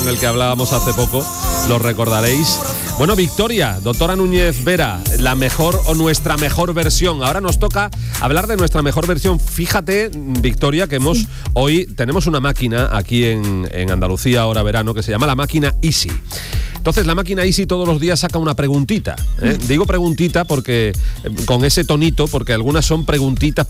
con el que hablábamos hace poco, lo recordaréis. Bueno, Victoria, doctora Núñez Vera, la mejor o nuestra mejor versión. Ahora nos toca hablar de nuestra mejor versión. Fíjate, Victoria, que hoy tenemos una máquina aquí en Andalucía, ahora verano, que se llama la máquina Easy. Entonces, la máquina Easy todos los días saca una preguntita. Digo preguntita porque con ese tonito, porque algunas son preguntitas.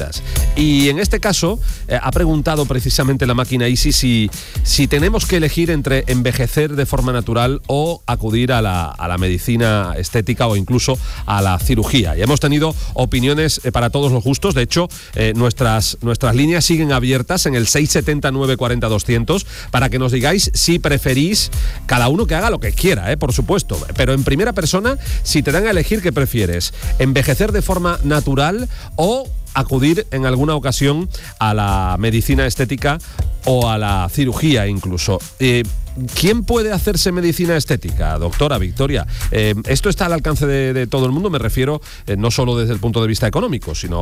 Y en este caso, ha preguntado precisamente la máquina Easy si tenemos que elegir entre envejecer de forma natural o acudir a la medicina estética o incluso a la cirugía. Y hemos tenido opiniones para todos los gustos. De hecho, nuestras líneas siguen abiertas en el 670 940 200 para que nos digáis si preferís, cada uno que haga lo que quiera, por supuesto, pero en primera persona, si te dan a elegir, ¿qué prefieres? ¿Envejecer de forma natural o acudir en alguna ocasión a la medicina estética o a la cirugía incluso? ¿Quién puede hacerse medicina estética, doctora Victoria? Esto está al alcance de todo el mundo, me refiero no solo desde el punto de vista económico, sino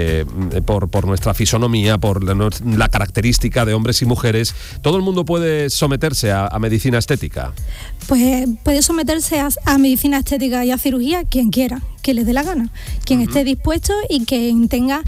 por nuestra fisonomía, por la característica de hombres y mujeres. ¿Todo el mundo puede someterse a medicina estética? Pues puede someterse a medicina estética y a cirugía quien quiera, que les dé la gana, quien esté dispuesto y quien tenga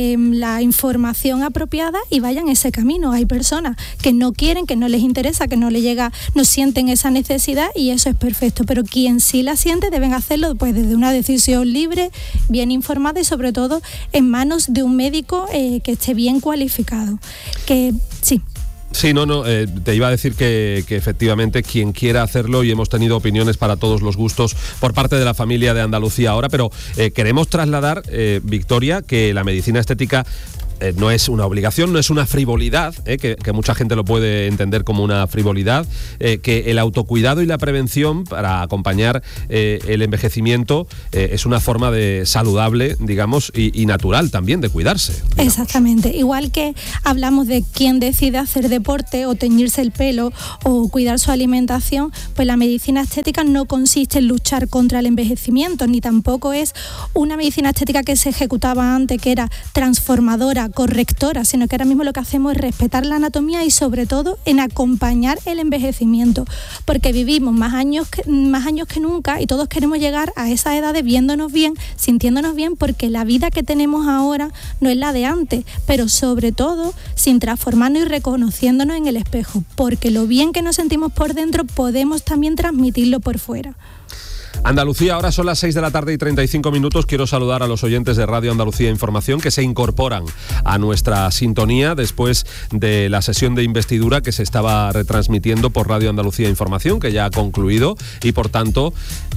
la información apropiada y vaya en ese camino. Hay personas que no quieren, que no les interesa, que no les llega, no sienten esa necesidad y eso es perfecto, pero quien sí la siente deben hacerlo pues desde una decisión libre, bien informada y sobre todo en manos de un médico que esté bien cualificado. Que sí. Sí, te iba a decir que efectivamente quien quiera hacerlo, y hemos tenido opiniones para todos los gustos por parte de la familia de Andalucía ahora, pero queremos trasladar, Victoria, que la medicina estética no es una obligación, no es una frivolidad, que mucha gente lo puede entender como una frivolidad, que el autocuidado y la prevención para acompañar el envejecimiento es una forma de saludable, digamos, y natural también de cuidarse. Digamos. Exactamente, igual que hablamos de quién decide hacer deporte o teñirse el pelo o cuidar su alimentación, pues la medicina estética no consiste en luchar contra el envejecimiento, ni tampoco es una medicina estética que se ejecutaba antes, que era transformadora, correctora, sino que ahora mismo lo que hacemos es respetar la anatomía y sobre todo en acompañar el envejecimiento, porque vivimos más años que nunca y todos queremos llegar a esa edad de viéndonos bien, sintiéndonos bien, porque la vida que tenemos ahora no es la de antes, pero sobre todo sin transformarnos y reconociéndonos en el espejo, porque lo bien que nos sentimos por dentro podemos también transmitirlo por fuera. Andalucía, ahora son las 6:35 p.m. Quiero saludar a los oyentes de Radio Andalucía Información que se incorporan a nuestra sintonía después de la sesión de investidura que se estaba retransmitiendo por Radio Andalucía Información, que ya ha concluido, y por tanto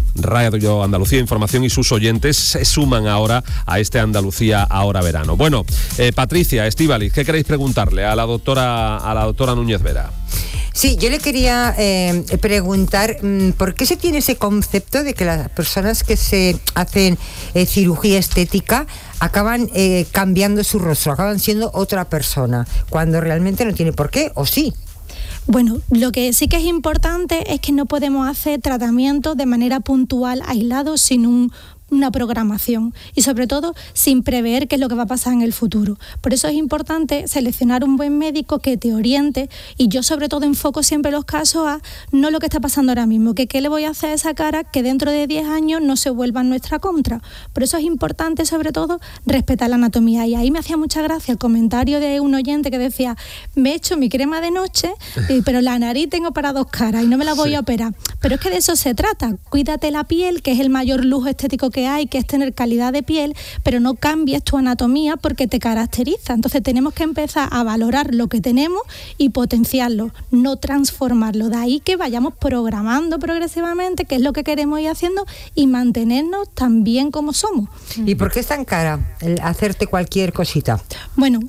Radio Andalucía Información y sus oyentes se suman ahora a este Andalucía ahora verano. Bueno, Patricia, Estíbaliz, ¿qué queréis preguntarle a la doctora Núñez Vera? Sí, yo le quería preguntar ¿por qué se tiene ese concepto de que las personas que se hacen cirugía estética acaban cambiando su rostro, acaban siendo otra persona, cuando realmente no tiene por qué, o sí? Bueno, lo que sí que es importante es que no podemos hacer tratamientos de manera puntual, aislados, sin una programación y sobre todo sin prever qué es lo que va a pasar en el futuro. Por eso es importante seleccionar un buen médico que te oriente, y yo sobre todo enfoco siempre los casos a no lo que está pasando ahora mismo, que qué le voy a hacer a esa cara que dentro de 10 años no se vuelva en nuestra contra. Por eso es importante sobre todo respetar la anatomía, y ahí me hacía mucha gracia el comentario de un oyente que decía: me he hecho mi crema de noche, pero la nariz tengo para 2 caras y no me la voy a operar. Pero es que de eso se trata, cuídate la piel, que es el mayor lujo estético que hay, que es tener calidad de piel, pero no cambies tu anatomía porque te caracteriza. Entonces tenemos que empezar a valorar lo que tenemos y potenciarlo, no transformarlo. De ahí que vayamos programando progresivamente qué es lo que queremos ir haciendo y mantenernos tan bien como somos. ¿Y por qué es tan cara el hacerte cualquier cosita? Bueno,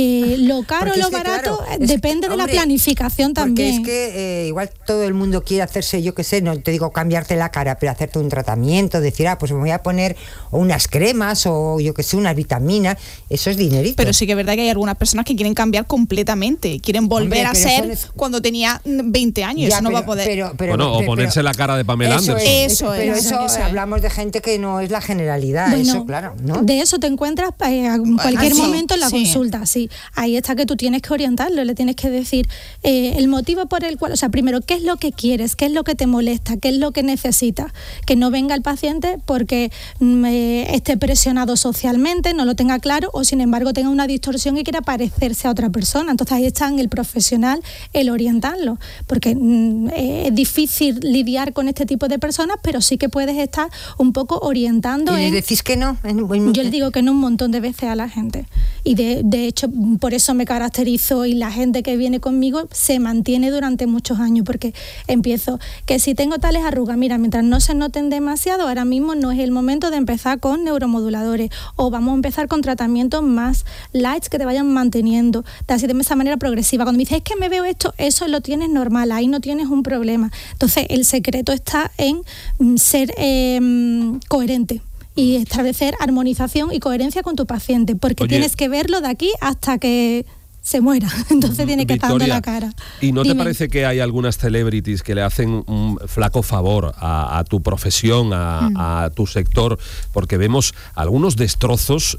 lo caro o lo barato depende de la planificación también. Porque es que igual todo el mundo quiere hacerse, yo qué sé, no te digo cambiarte la cara, pero hacerte un tratamiento, decir, pues me voy a poner unas cremas o yo qué sé, unas vitaminas, eso es dinerito. Pero sí que es verdad que hay algunas personas que quieren cambiar completamente, quieren volver a ser cuando tenía 20 años, eso no va a poder. O ponerse la cara de Pamela Anderson. Eso es. Pero eso hablamos de gente que no es la generalidad, bueno, eso claro, ¿no? De eso te encuentras en cualquier momento en la consulta, sí. Ahí está que tú tienes que orientarlo, le tienes que decir el motivo por el cual, o sea, primero, ¿qué es lo que quieres? ¿Qué es lo que te molesta? ¿Qué es lo que necesitas? Que no venga el paciente porque esté presionado socialmente, no lo tenga claro, o sin embargo tenga una distorsión y quiera parecerse a otra persona. Entonces ahí está en el profesional el orientarlo, porque es difícil lidiar con este tipo de personas, pero sí que puedes estar un poco orientando. ¿Y le decís que no? Yo le digo que no un montón de veces a la gente. Y de hecho, por eso me caracterizo, y la gente que viene conmigo se mantiene durante muchos años, porque empiezo, que si tengo tales arrugas, mira, mientras no se noten demasiado, ahora mismo no es el momento de empezar con neuromoduladores, o vamos a empezar con tratamientos más light que te vayan manteniendo, así de esa manera progresiva. Cuando me dices, es que me veo esto, eso lo tienes normal, ahí no tienes un problema. Entonces, el secreto está en ser coherente y establecer armonización y coherencia con tu paciente, porque tienes que verlo de aquí hasta que se muera, entonces tiene que estar dando la cara. ¿Y no te parece que hay algunas celebrities que le hacen un flaco favor a tu profesión, a tu sector? Porque vemos algunos destrozos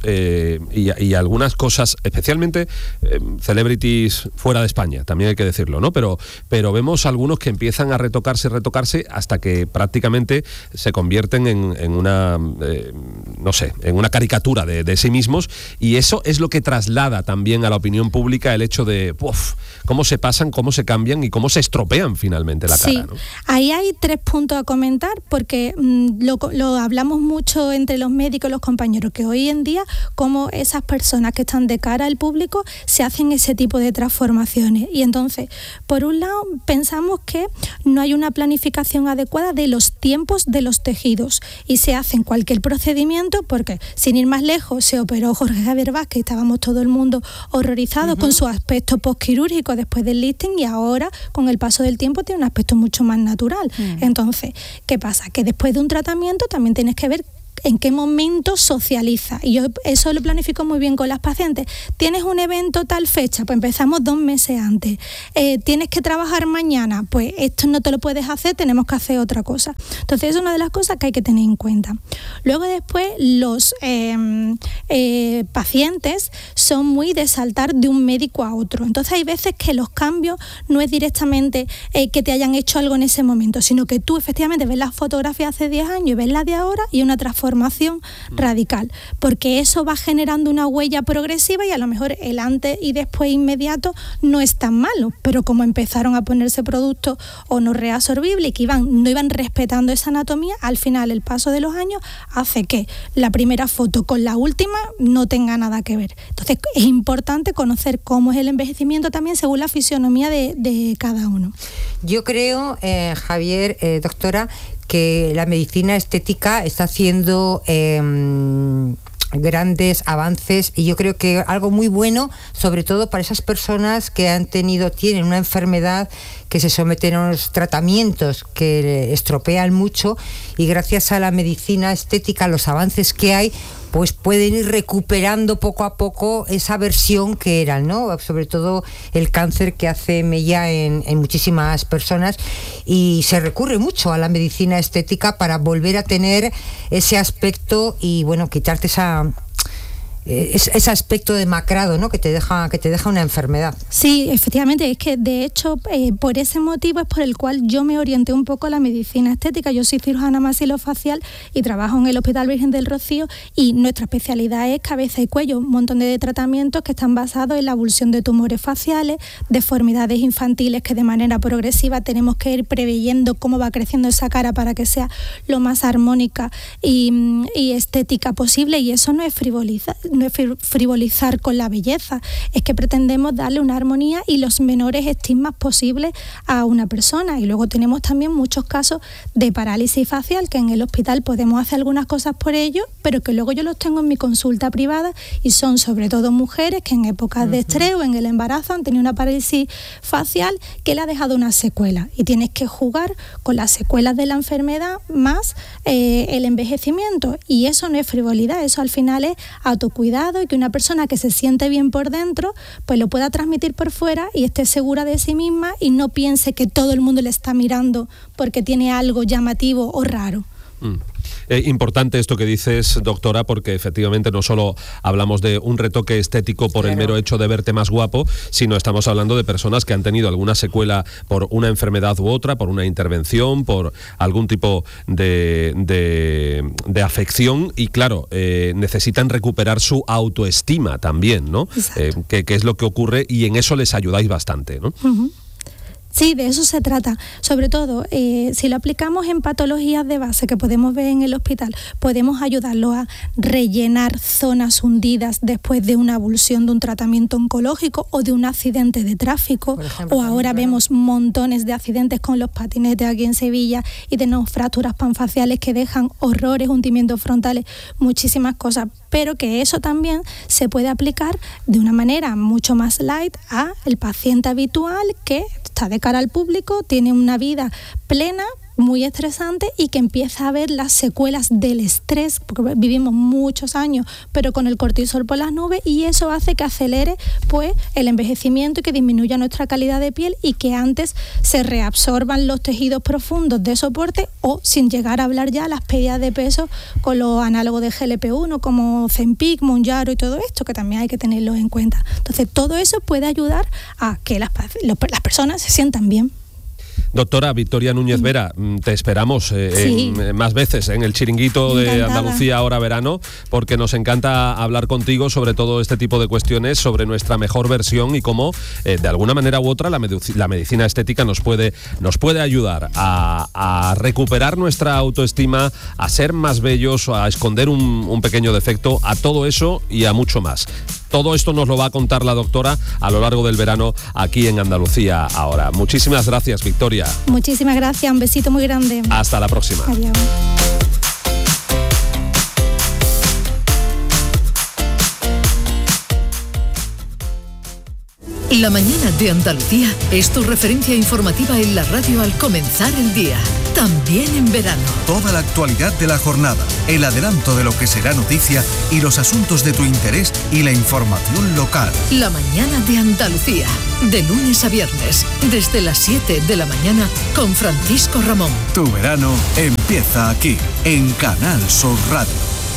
y algunas cosas, especialmente celebrities fuera de España, también hay que decirlo, ¿no? Pero vemos algunos que empiezan a retocarse hasta que prácticamente se convierten en una, no sé, en una caricatura de sí mismos, y eso es lo que traslada también a la opinión pública el hecho de cómo se pasan, cómo se cambian y cómo se estropean finalmente la cara, ¿no? Ahí hay 3 puntos a comentar, porque lo hablamos mucho entre los médicos y los compañeros, que hoy en día como esas personas que están de cara al público se hacen ese tipo de transformaciones, y entonces por un lado pensamos que no hay una planificación adecuada de los tiempos de los tejidos y se hacen cualquier procedimiento, porque sin ir más lejos se operó Jorge Javier Vázquez, estábamos todo el mundo horrorizados con su aspecto postquirúrgico después del lifting, y ahora con el paso del tiempo tiene un aspecto mucho más natural. Entonces, ¿qué pasa? Que después de un tratamiento también tienes que ver en qué momento socializa, y yo eso lo planifico muy bien con las pacientes. Tienes un evento tal fecha, pues empezamos 2 meses antes. Tienes que trabajar mañana, pues esto no te lo puedes hacer, tenemos que hacer otra cosa. Entonces es una de las cosas que hay que tener en cuenta. Luego después los pacientes son muy de saltar de un médico a otro, entonces hay veces que los cambios no es directamente que te hayan hecho algo en ese momento, sino que tú efectivamente ves la fotografía hace 10 años y ves la de ahora, y una transformación radical, porque eso va generando una huella progresiva, y a lo mejor el antes y después inmediato no es tan malo, pero como empezaron a ponerse productos o no reabsorbibles que no iban respetando esa anatomía, al final el paso de los años hace que la primera foto con la última no tenga nada que ver. Entonces es importante conocer cómo es el envejecimiento también según la fisionomía de cada uno. Yo creo, Javier, doctora, que la medicina estética está haciendo grandes avances, y yo creo que algo muy bueno, sobre todo para esas personas que tienen una enfermedad, que se someten a unos tratamientos que estropean mucho, y gracias a la medicina estética, los avances que hay, pues pueden ir recuperando poco a poco esa versión que eran, ¿no? Sobre todo el cáncer, que hace mella en muchísimas personas, y se recurre mucho a la medicina estética para volver a tener ese aspecto y, bueno, quitarte ese aspecto demacrado, ¿no? que te deja una enfermedad. Sí, efectivamente, es que de hecho por ese motivo es por el cual yo me orienté un poco a la medicina estética. Yo soy cirujana maxilofacial y trabajo en el Hospital Virgen del Rocío, y nuestra especialidad es cabeza y cuello, un montón de tratamientos que están basados en la abulsión de tumores faciales, deformidades infantiles, que de manera progresiva tenemos que ir preveyendo cómo va creciendo esa cara para que sea lo más armónica y estética posible, y eso no es frivolizar. frivolizar con la belleza, es que pretendemos darle una armonía y los menores estigmas posibles a una persona. Y luego tenemos también muchos casos de parálisis facial, que en el hospital podemos hacer algunas cosas por ello, pero que luego yo los tengo en mi consulta privada, y son sobre todo mujeres que en épocas de estrés o en el embarazo han tenido una parálisis facial que le ha dejado una secuela, y tienes que jugar con las secuelas de la enfermedad más el envejecimiento, y eso no es frivolidad, eso al final es autocuidado, y que una persona que se siente bien por dentro pues lo pueda transmitir por fuera y esté segura de sí misma y no piense que todo el mundo le está mirando porque tiene algo llamativo o raro. Importante esto que dices, doctora, porque efectivamente no solo hablamos de un retoque estético por el mero hecho de verte más guapo, sino estamos hablando de personas que han tenido alguna secuela por una enfermedad u otra, por una intervención, por algún tipo de afección, y claro, necesitan recuperar su autoestima también, ¿no? Que es lo que ocurre, y en eso les ayudáis bastante, ¿no? Uh-huh. Sí, de eso se trata. Sobre todo, si lo aplicamos en patologías de base que podemos ver en el hospital, podemos ayudarlos a rellenar zonas hundidas después de una avulsión de un tratamiento oncológico o de un accidente de tráfico. Por ejemplo, o ahora vemos montones de accidentes con los patinetes aquí en Sevilla, y tenemos fracturas panfaciales que dejan horrores, hundimientos frontales, muchísimas cosas. Pero que eso también se puede aplicar de una manera mucho más light a el paciente habitual que está de cara al público, tiene una vida plena, muy estresante, y que empieza a ver las secuelas del estrés, porque vivimos muchos años pero con el cortisol por las nubes, y eso hace que acelere pues el envejecimiento y que disminuya nuestra calidad de piel, y que antes se reabsorban los tejidos profundos de soporte, o sin llegar a hablar ya las pérdidas de peso con los análogos de GLP-1 como Ozempic, Mounjaro y todo esto, que también hay que tenerlo en cuenta. Entonces todo eso puede ayudar a que las personas se sientan bien. Doctora Victoria Núñez Vera, te esperamos más veces en el chiringuito de Andalucía ahora verano, porque nos encanta hablar contigo sobre todo este tipo de cuestiones, sobre nuestra mejor versión y cómo de alguna manera u otra la medicina estética nos puede ayudar a recuperar nuestra autoestima, a ser más bellos, a esconder un pequeño defecto, a todo eso y a mucho más. Todo esto nos lo va a contar la doctora a lo largo del verano aquí en Andalucía ahora. Muchísimas gracias, Victoria. Muchísimas gracias, un besito muy grande. Hasta la próxima. Adiós. La mañana de Andalucía es tu referencia informativa en la radio al comenzar el día. También en verano. Toda la actualidad de la jornada, el adelanto de lo que será noticia y los asuntos de tu interés y la información local. La mañana de Andalucía, de lunes a viernes, desde las 7 de la mañana con Francisco Ramón. Tu verano empieza aquí, en Canal Sur Radio.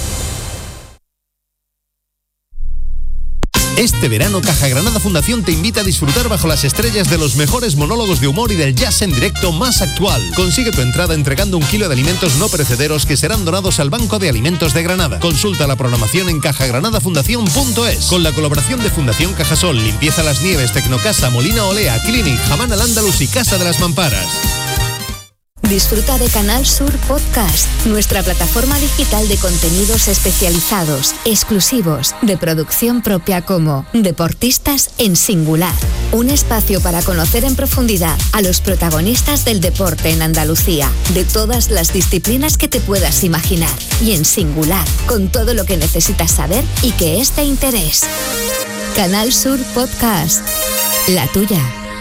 Este verano, Caja Granada Fundación te invita a disfrutar bajo las estrellas de los mejores monólogos de humor y del jazz en directo más actual. Consigue tu entrada entregando 1 kilo de alimentos no perecederos que serán donados al Banco de Alimentos de Granada. Consulta la programación en cajagranadafundación.es. Con la colaboración de Fundación Cajasol, Limpieza Las Nieves, Tecnocasa, Molina Olea, Clinic, Jamán al Andalus y Casa de las Mamparas. Disfruta de Canal Sur Podcast, nuestra plataforma digital de contenidos especializados, exclusivos, de producción propia, como Deportistas en Singular. Un espacio para conocer en profundidad a los protagonistas del deporte en Andalucía, de todas las disciplinas que te puedas imaginar, y en singular, con todo lo que necesitas saber y que es de interés. Canal Sur Podcast, la tuya.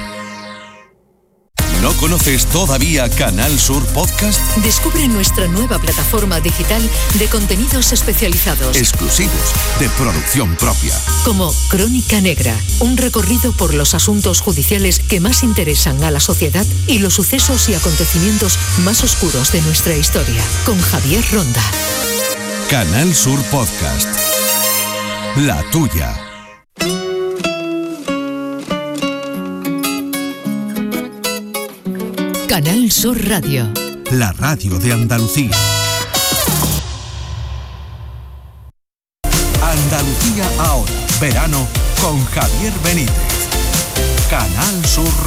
¿No conoces todavía Canal Sur Podcast? Descubre nuestra nueva plataforma digital de contenidos especializados. Exclusivos, de producción propia. Como Crónica Negra, un recorrido por los asuntos judiciales que más interesan a la sociedad y los sucesos y acontecimientos más oscuros de nuestra historia. Con Javier Ronda. Canal Sur Podcast, la tuya. Canal Sur Radio, la radio de Andalucía. Andalucía ahora, verano con Javier Benítez. Canal Sur